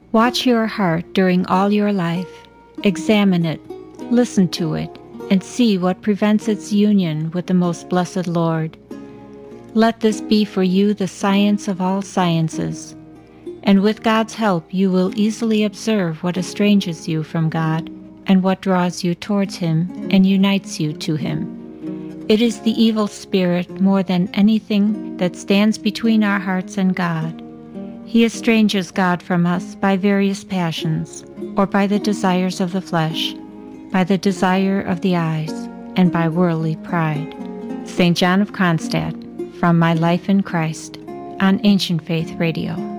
Watch your heart during all your life. Examine it, listen to it, and see what prevents its union with the most blessed Lord. Let this be for you the science of all sciences, and with God's help you will easily observe what estranges you from God and what draws you towards Him and unites you to Him. It is the evil spirit more than anything that stands between our hearts and God. He estranges God from us by various passions, or by the desires of the flesh, by the desire of the eyes, and by worldly pride. St. John of Kronstadt, from My Life in Christ, on Ancient Faith Radio.